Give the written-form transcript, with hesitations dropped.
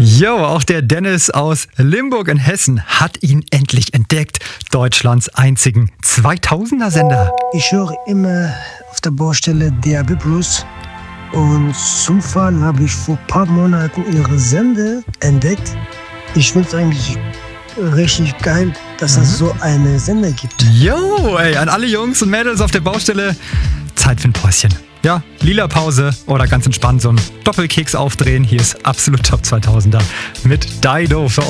Jo, auch der Dennis aus Limburg in Hessen hat ihn endlich entdeckt. Deutschlands einzigen 2000er-Sender. Ich höre immer auf der Baustelle DAB+. Und Zufall habe ich vor ein paar Monaten ihre Sender entdeckt. Ich finde es eigentlich richtig geil, dass es so eine Sender gibt. Jo, ey, an alle Jungs und Mädels auf der Baustelle, Zeit für ein Päuschen. Ja, lila Pause oder ganz entspannt so einen Doppelkeks aufdrehen. Hier ist absolut Top 2000er mit Dido für euch.